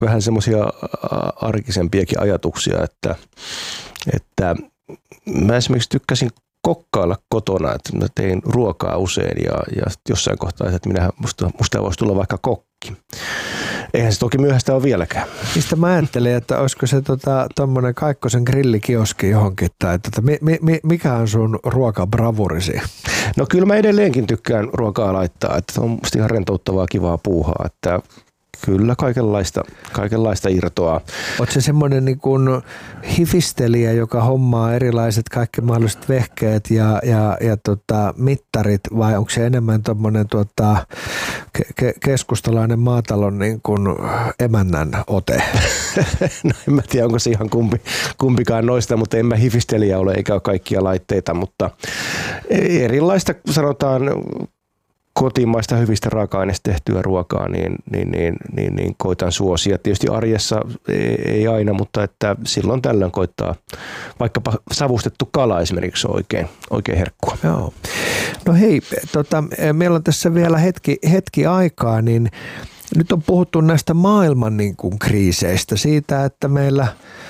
vähän semmoisia arkisempiakin ajatuksia, että mä esimerkiksi tykkäsin kokkailla kotona, että mä tein ruokaa usein ja jossain kohtaa, että musta voisi tulla vaikka kokki. Eihän se toki myöhäistä ole vieläkään. Mistä mä ajattelin, että olisiko se tommonen Kaikkosen grillikioski johonkin, tai mikä on sun ruokabravurisi? No kyllä mä edelleenkin tykkään ruokaa laittaa, että se on musta ihan rentouttavaa, kivaa puuhaa, että kyllä kaikenlaista irtoaa. Oletko se semmoinen niin kuin hifistelijä, joka hommaa erilaiset kaikki mahdolliset vehkeet ja mittarit, vai onko se enemmän tuommoinen keskustalainen maatalon niin kuin emännän ote? No en mä tiedä, onko se ihan kumpikaan noista, mutta en mä hifistelijä ole eikä ole kaikkia laitteita, mutta erilaista sanotaan kotimaista hyvistä raaka-aineista tehtyä ruokaa, niin koitan suosia. Tietysti arjessa ei aina, mutta että silloin tällöin koittaa vaikkapa savustettu kala esimerkiksi oikein herkkua. Joo. No hei, meillä on tässä vielä hetki aikaa, niin nyt on puhuttu näistä maailman niin kuin kriiseistä, siitä, että meillä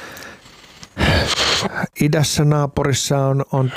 idässä naapurissa on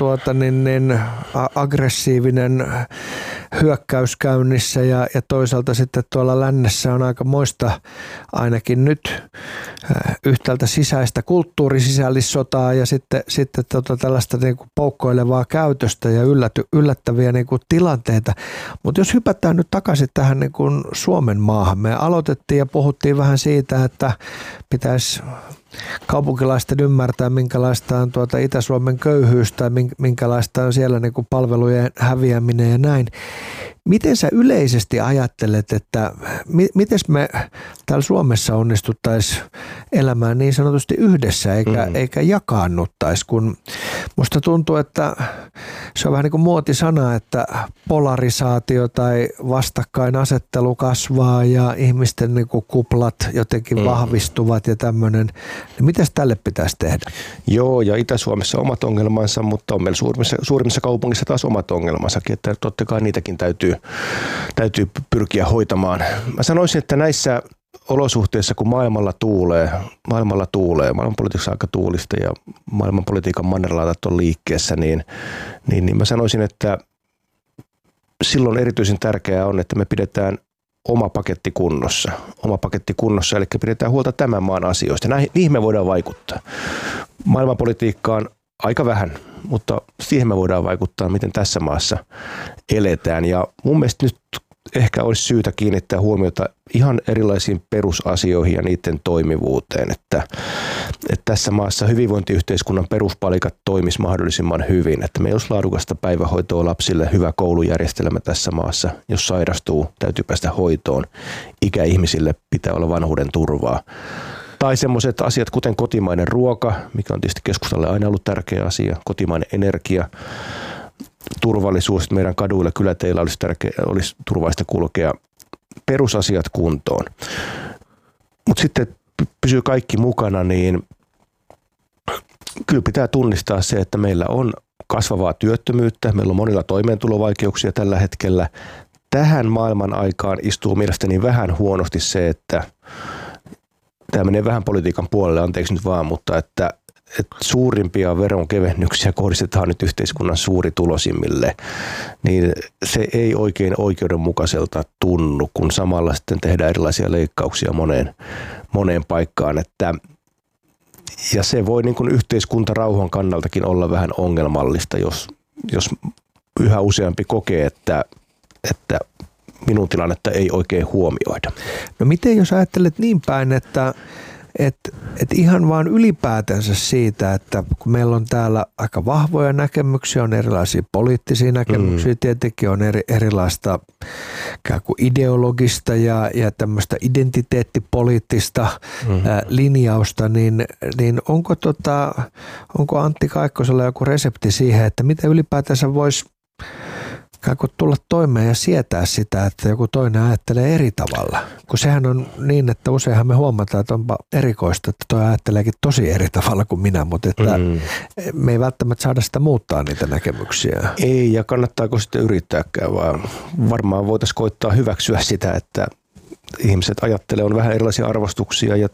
aggressiivinen hyökkäys käynnissä ja toisaalta sitten tuolla lännessä on aika moista ainakin nyt yhtäältä sisäistä kulttuurisisällissotaa ja sitten tällaista niin kuin poukkoilevaa käytöstä ja yllättäviä niin kuin tilanteita. Mutta jos hypätään nyt takaisin tähän niin kuin Suomen maahan, me aloitettiin ja puhuttiin vähän siitä, että pitäisi kaupunkilaisten ymmärtää, minkälaista on Itä-Suomen köyhyys tai minkälaista on siellä niin kuin palvelujen häviäminen ja näin. Miten sä yleisesti ajattelet, että miten me täällä Suomessa onnistuttaisiin elämään niin sanotusti yhdessä eikä jakaannuttaisi, kun musta tuntuu, että se on vähän niin kuin muotisana, että polarisaatio tai vastakkainasettelu kasvaa ja ihmisten niin kuin kuplat jotenkin vahvistuvat ja tämmöinen. Niin mitäs tälle pitäisi tehdä? Joo, ja Itä-Suomessa omat ongelmansa, mutta on meillä suurimmissa kaupungissa taas omat ongelmansakin, että totta kai niitäkin täytyy pyrkiä hoitamaan. Mä sanoisin, että näissä olosuhteissa, kun maailmanpolitiikassa on aika tuulista ja maailmanpolitiikan mannerlaatat on liikkeessä, niin mä sanoisin, että silloin erityisen tärkeää on, että me pidetään oma paketti kunnossa, eli pidetään huolta tämän maan asioista. Niihin me voidaan vaikuttaa. Maailmanpolitiikkaan aika vähän, mutta siihen me voidaan vaikuttaa, miten tässä maassa eletään. Ja mun mielestä nyt ehkä olisi syytä kiinnittää huomiota ihan erilaisiin perusasioihin ja niiden toimivuuteen, että tässä maassa hyvinvointiyhteiskunnan peruspalikat toimisi mahdollisimman hyvin, että meillä olisi laadukasta päivähoitoa lapsille, hyvä koulujärjestelmä tässä maassa, jos sairastuu, täytyy päästä hoitoon, ikäihmisille pitää olla vanhuuden turvaa. Tai semmoiset asiat, kuten kotimainen ruoka, mikä on tietysti keskustalle aina ollut tärkeä asia, kotimainen energia, turvallisuus, että meidän kaduilla kyläteillä olisi turvallista kulkea, perusasiat kuntoon. Mutta sitten pysyy kaikki mukana, niin kyllä pitää tunnistaa se, että meillä on kasvavaa työttömyyttä, meillä on monilla toimeentulovaikeuksia tällä hetkellä. Tähän maailman aikaan istuu mielestäni vähän huonosti se, että tämä menee vähän politiikan puolelle, anteeksi nyt vaan, mutta että suurimpia veronkevennyksiä kohdistetaan nyt yhteiskunnan suuritulosimmille, niin se ei oikein oikeudenmukaiselta tunnu, kun samalla sitten tehdään erilaisia leikkauksia moneen paikkaan. Ja se voi niin kuin yhteiskuntarauhan kannaltakin olla vähän ongelmallista, jos yhä useampi kokee, että minun tilannetta ei oikein huomioida. No miten jos ajattelet niin päin, että ihan vaan ylipäätänsä siitä, että kun meillä on täällä aika vahvoja näkemyksiä, on erilaisia poliittisia näkemyksiä, tietenkin on erilaista ideologista ja tämmöistä identiteettipoliittista linjausta, niin onko Antti Kaikkosella joku resepti siihen, että mitä ylipäätänsä voisi tulla toimeen ja sietää sitä, että joku toinen ajattelee eri tavalla. Kun sehän on niin, että useinhan me huomataan, että onpa erikoista, että toi ajatteleekin tosi eri tavalla kuin minä, mutta että me ei välttämättä saada sitä muuttaa niitä näkemyksiä. Ei, ja kannattaako sitten yrittääkään, vaan varmaan voitaisiin koittaa hyväksyä sitä, että ihmiset ajattelee, on vähän erilaisia arvostuksia ja